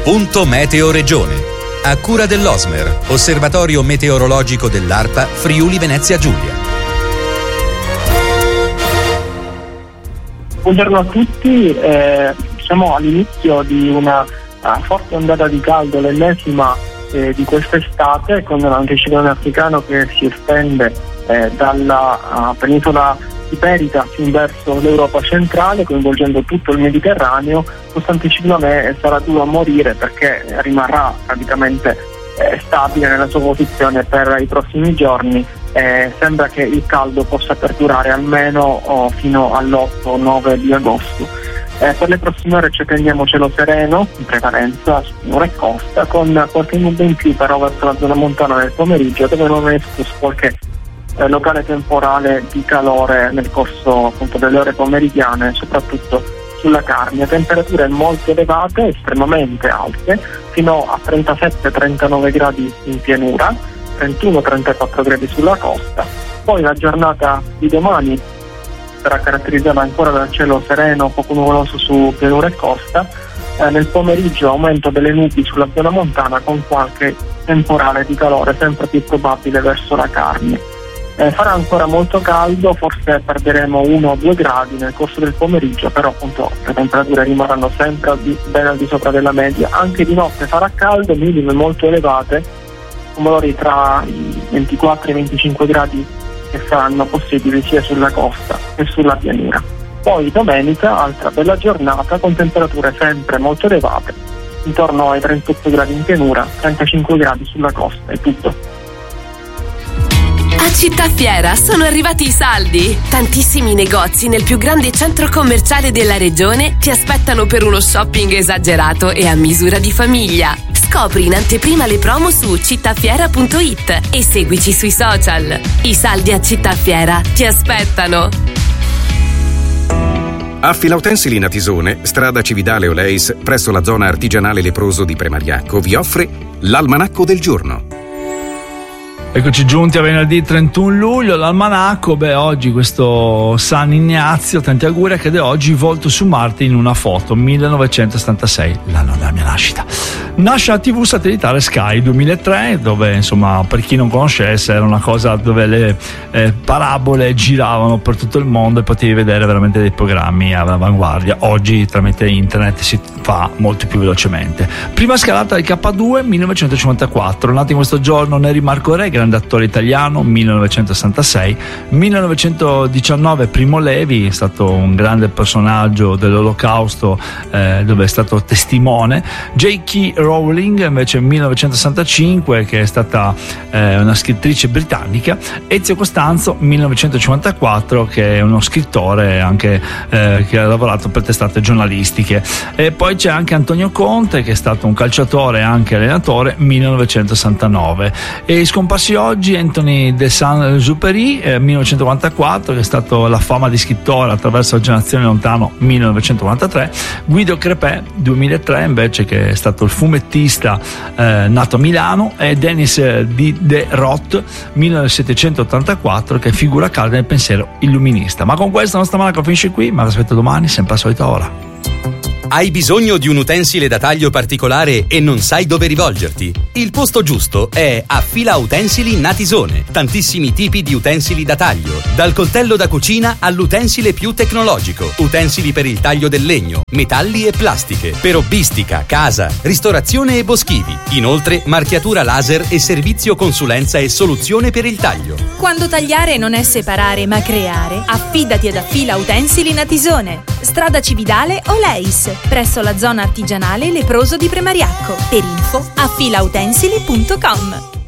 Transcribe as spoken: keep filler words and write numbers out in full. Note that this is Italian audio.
Punto Meteo Regione. A cura dell'Osmer, Osservatorio Meteorologico dell'ARPA Friuli Venezia Giulia. Buongiorno a tutti, eh, siamo all'inizio di una uh, forte ondata di caldo, l'ennesima eh, di quest'estate, con l'anticiclone africano che si estende eh, dalla uh, penisola iberica fin verso l'Europa centrale, coinvolgendo tutto il Mediterraneo. Questo anticiclone sarà duro a morire perché rimarrà praticamente eh, stabile nella sua posizione per i prossimi giorni. Eh, sembra che il caldo possa perdurare almeno oh, fino all'otto nove di agosto. Eh, per le prossime ore ci attendiamo cielo sereno, in prevalenza su pianura e costa, con qualche nube in più però verso la zona montana nel pomeriggio, dove non è escluso qualche eh, locale temporale di calore nel corso appunto delle ore pomeridiane, soprattutto sulla Carnia. Temperature molto elevate, estremamente alte, fino a trentasette trentanove gradi in pianura, trentuno trentaquattro gradi sulla costa. Poi la giornata di domani sarà caratterizzata ancora dal cielo sereno, poco nuvoloso su pianura e costa. Eh, nel pomeriggio aumento delle nubi sulla zona montana, con qualche temporale di calore sempre più probabile verso la Carnia. Eh, farà ancora molto caldo, forse perderemo uno o due gradi nel corso del pomeriggio, però appunto le temperature rimarranno sempre al di, ben al di sopra della media. Anche di notte farà caldo, minime molto elevate, con valori tra i ventiquattro e i venticinque gradi che saranno possibili sia sulla costa che sulla pianura. Poi domenica, altra bella giornata con temperature sempre molto elevate, intorno ai trentotto gradi in pianura, trentacinque gradi sulla costa. È tutto. A Città Fiera sono arrivati i saldi. Tantissimi negozi nel più grande centro commerciale della regione ti aspettano per uno shopping esagerato e a misura di famiglia. Scopri in anteprima le promo su cittafiera punto it e seguici sui social. I saldi a Città Fiera ti aspettano. A Filautensili Natisone, strada Cividale Oleis, presso la zona artigianale leproso di Premariacco, vi offre l'Almanacco del giorno. Eccoci giunti a venerdì trentuno luglio, l'almanacco. Beh, oggi questo San Ignazio, tanti auguri, accade oggi volto su Marte in una foto, millenovecentosettantasei, l'anno della mia nascita. Nasce la tivù satellitare Sky duemilatré, dove insomma, per chi non conoscesse, era una cosa dove le eh, parabole giravano per tutto il mondo e potevi vedere veramente dei programmi all'avanguardia. Oggi tramite internet si fa molto più velocemente. Prima scalata del K due, millenovecentocinquantaquattro, nato in questo giorno Neri Marco Re, grande attore italiano, millenovecentosessantasei. Millenovecentodiciannove Primo Levi, è stato un grande personaggio dell'Olocausto, eh, dove è stato testimone. J K Rowling invece millenovecentosessantacinque, che è stata eh, una scrittrice britannica. Ezio Costanzo millenovecentocinquantaquattro, che è uno scrittore anche eh, che ha lavorato per testate giornalistiche. E poi c'è anche Antonio Conte, che è stato un calciatore e anche allenatore, millenovecentosessantanove. E scomparsi oggi Anthony de Saint-Exupéry, eh, millenovecentoquarantaquattro, che è stato la fama di scrittore attraverso La generazione lontano, millenovecentoquarantatré. Guido Crepè duemilatré invece, che è stato il fumettista eh, nato a Milano. E Denis Diderot millesettecentottantaquattro, che è figura calda nel pensiero illuminista. Ma con questo la nostra Almanacco finisce qui, ma vi aspetto domani sempre alla solita ora. Hai bisogno di un utensile da taglio particolare e non sai dove rivolgerti? Il posto giusto è a Fila Utensili Natisone. Tantissimi tipi di utensili da taglio, dal coltello da cucina all'utensile più tecnologico, utensili per il taglio del legno, metalli e plastiche, per hobbistica, casa, ristorazione e boschivi. Inoltre marchiatura laser e servizio consulenza e soluzione per il taglio. Quando tagliare non è separare ma creare, affidati ad Affila Utensili Natisone. Strada Cividale Oleis, presso la zona artigianale leproso di Premariacco. Per info affila utensili punto com.